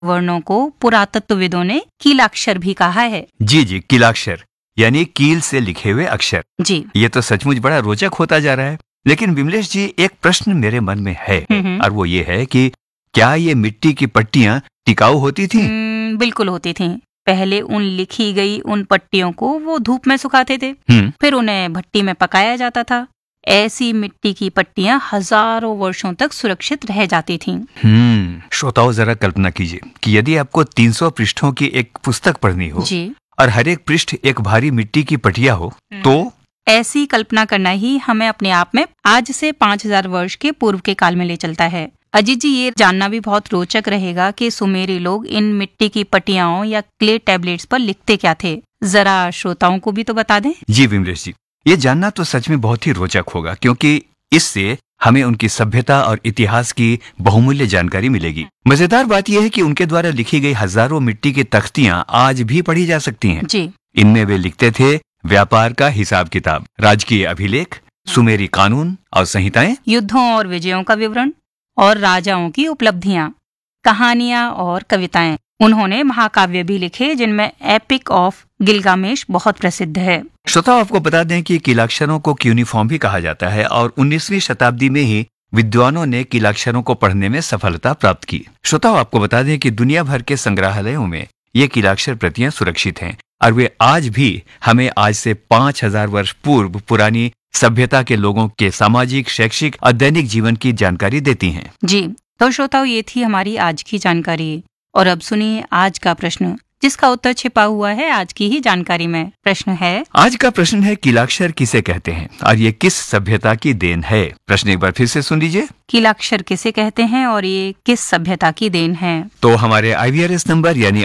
वर्णों को पुरातत्वविदों ने कीलाक्षर भी कहा है। जी जी, कीलाक्षर यानी कील से लिखे हुए अक्षर। जी, ये तो सचमुच बड़ा रोचक होता जा रहा है। लेकिन विमलेश जी, एक प्रश्न मेरे मन में है और वो ये है कि क्या ये मिट्टी की पट्टियां टिकाऊ होती थी? बिल्कुल होती थी। पहले उन लिखी गई उन पट्टियों को वो धूप में सुखाते थे, फिर उन्हें भट्टी में पकाया जाता था। ऐसी मिट्टी की पट्टियां हजारों वर्षों तक सुरक्षित रह जाती थीं। श्रोताओं, जरा कल्पना कीजिए कि यदि आपको 300 पृष्ठों की एक पुस्तक पढ़नी हो जी, और हर एक पृष्ठ एक भारी मिट्टी की पटिया हो तो? ऐसी कल्पना करना ही हमें अपने आप में आज से 5000 वर्ष के पूर्व के काल में ले चलता है। अजीत जी, ये जानना भी बहुत रोचक रहेगा कि सुमेरी लोग इन मिट्टी की पटियाओं या क्ले टैबलेट्स पर लिखते क्या थे। जरा श्रोताओं को भी तो बता दें। जी विमलेश जी, ये जानना तो सच में बहुत ही रोचक होगा, क्योंकि इससे हमें उनकी सभ्यता और इतिहास की बहुमूल्य जानकारी मिलेगी। मजेदार बात यह है कि उनके द्वारा लिखी गई हजारों मिट्टी की तख्तियां आज भी पढ़ी जा सकती हैं। जी, इनमें वे लिखते थे व्यापार का हिसाब किताब, राजकीय अभिलेख, सुमेरी कानून और संहिताएं, युद्धों और विजयों का विवरण और राजाओं की उपलब्धियां, कहानियां और कविताएं। उन्होंने महाकाव्य भी लिखे जिनमें एपिक ऑफ गिलगामेश बहुत प्रसिद्ध है। श्रोताओं, आपको बता दें कि कीलाक्षरों को क्यूनिफॉर्म भी कहा जाता है और 19वीं शताब्दी में ही विद्वानों ने कीलाक्षरों को पढ़ने में सफलता प्राप्त की। श्रोताओं, आपको बता दें कि दुनिया भर के संग्रहालयों में ये कीलाक्षर प्रतियां सुरक्षित हैं और वे आज भी हमें आज से 5000 वर्ष पूर्व पुरानी सभ्यता के लोगों के सामाजिक, शैक्षिक और दैनिक जीवन की जानकारी देती हैं। जी, तो श्रोताओं, ये थी हमारी आज की जानकारी। और अब सुनिए आज का प्रश्न, जिसका उत्तर छिपा हुआ है आज की ही जानकारी में। प्रश्न है, आज का प्रश्न है, कीलाक्षर किसे कहते हैं और ये किस सभ्यता की देन है? प्रश्न एक बार फिर से सुन लीजिए। कीलाक्षर किसे कहते हैं और ये किस सभ्यता की देन है? तो हमारे IVRS नंबर यानी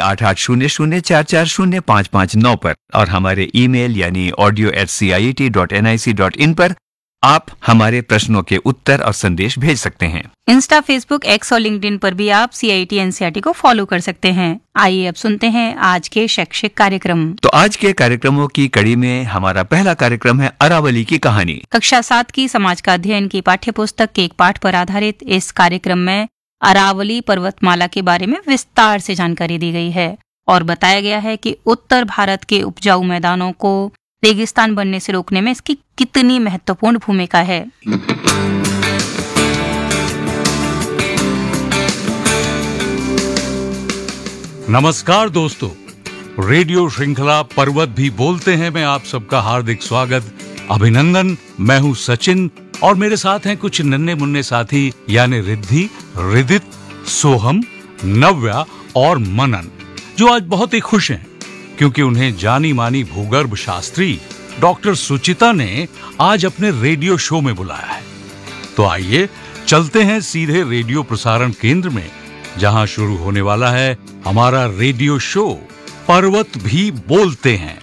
8800440559 पर और हमारे ईमेल यानी audio@ciet.nic.in पर आप हमारे प्रश्नों के उत्तर और संदेश भेज सकते हैं। इंस्टा, फेसबुक, एक्स और लिंक्डइन पर भी आप CIET NCERT को फॉलो कर सकते हैं। आइए अब सुनते हैं आज के शैक्षिक कार्यक्रम। तो आज के कार्यक्रमों की कड़ी में हमारा पहला कार्यक्रम है अरावली की कहानी। कक्षा 7 की समाज का अध्ययन की पाठ्य पुस्तक के एक पाठ पर आधारित इस कार्यक्रम में अरावली पर्वतमाला के बारे में विस्तार से जानकारी दी गई है और बताया गया है कि उत्तर भारत के उपजाऊ मैदानों को रेगिस्तान बनने से रोकने में इसकी कितनी महत्वपूर्ण भूमिका है। नमस्कार दोस्तों, रेडियो श्रृंखला पर्वत भी बोलते हैं में आप सबका हार्दिक स्वागत, अभिनंदन। मैं हूं सचिन और मेरे साथ हैं कुछ नन्हे मुन्ने साथी यानी रिद्धि, रिदित, सोहम, नव्या और मनन, जो आज बहुत ही खुश हैं क्योंकि उन्हें जानी मानी भूगर्भ शास्त्री डॉक्टर सुचिता ने आज अपने रेडियो शो में बुलाया है। तो आइए चलते हैं सीधे रेडियो प्रसारण केंद्र में, जहां शुरू होने वाला है हमारा रेडियो शो पर्वत भी बोलते हैं।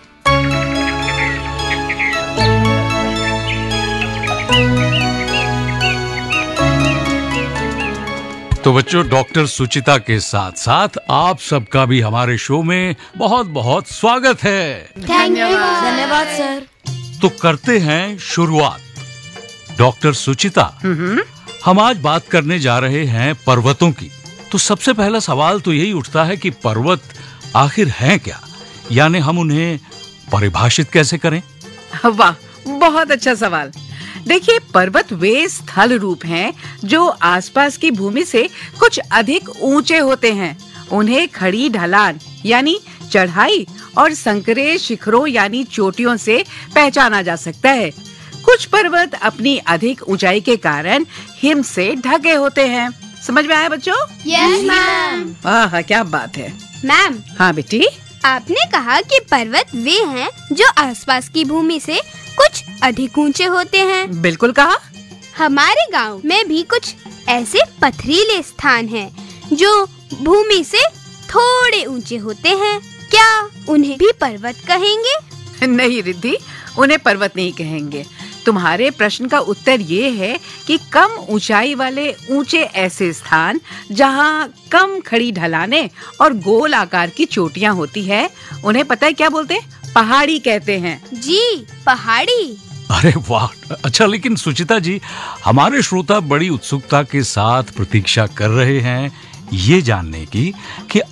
तो बच्चों, डॉक्टर सुचिता के साथ साथ आप सबका भी हमारे शो में बहुत बहुत स्वागत है। धन्यवाद सर। तो करते हैं शुरुआत। डॉक्टर सुचिता, हम आज बात करने जा रहे हैं पर्वतों की। तो सबसे पहला सवाल तो यही उठता है कि पर्वत आखिर हैं क्या, यानी हम उन्हें परिभाषित कैसे करें? वाह, बहुत अच्छा सवाल। देखिए, पर्वत वे स्थल रूप हैं जो आसपास की भूमि से कुछ अधिक ऊंचे होते हैं। उन्हें खड़ी ढलान यानी चढ़ाई और संकरे शिखरों यानी चोटियों से पहचाना जा सकता है। कुछ पर्वत अपनी अधिक ऊंचाई के कारण हिम से ढके होते हैं। समझ में आया बच्चों? Yes ma'am. वाह, क्या बात है। मैम, हाँ बेटी, आपने कहा कि पर्वत वे हैं जो आसपास की भूमि से कुछ अधिक ऊंचे होते हैं। बिल्कुल कहा। हमारे गांव में भी कुछ ऐसे पथरीले स्थान हैं जो भूमि से थोड़े ऊंचे होते हैं। क्या उन्हें भी पर्वत कहेंगे? नहीं रिद्धि, उन्हें पर्वत नहीं कहेंगे। तुम्हारे प्रश्न का उत्तर ये है कि कम ऊंचाई वाले ऊंचे ऐसे स्थान जहाँ कम खड़ी ढलानें और गोल आकार की चोटियाँ होती है, उन्हें पता है क्या बोलते हैं? पहाड़ी कहते हैं। जी, पहाड़ी। अरे वाह, अच्छा। लेकिन सुचिता जी, हमारे श्रोता बड़ी उत्सुकता के साथ प्रतीक्षा कर रहे हैं ये जानने की कि